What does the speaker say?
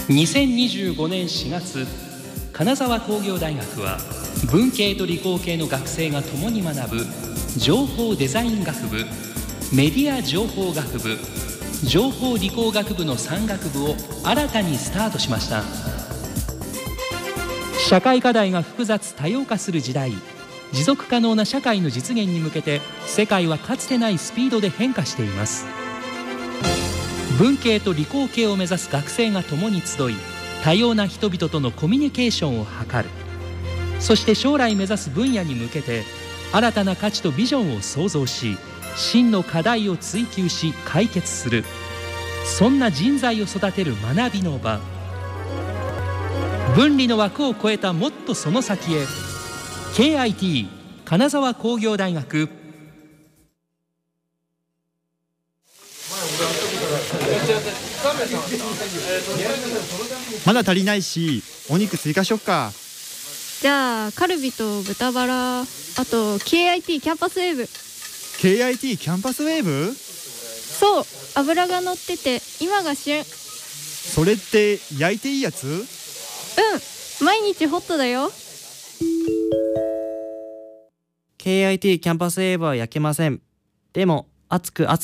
2025年4月、金沢工業大学は文系と理工系の学生が共に学ぶ情報デザイン学部、メディア情報学部、情報理工学部の3学部を新たにスタートしました。社会課題が複雑多様化する時代、持続可能な社会の実現に向けて世界はかつてないスピードで変化しています。文系と理工系を目指す学生が共に集い、多様な人々とのコミュニケーションを図る。そして将来目指す分野に向けて新たな価値とビジョンを創造し、真の課題を追求し解決する。そんな人材を育てる学びの場。分離の枠を超えたもっとその先へ。 KIT 金沢工業大学。 まだ足りないし、お肉追加しよっか。 じゃあカルビと豚バラ、あと KIT キャンパスウェーブ。 KIT キャンパスウェーブ？ そう、脂が乗ってて今が旬。 それって焼いていいやつ？ うん、毎日ホットだよ。 KIT キャンパスウェーブは焼けません。でも熱く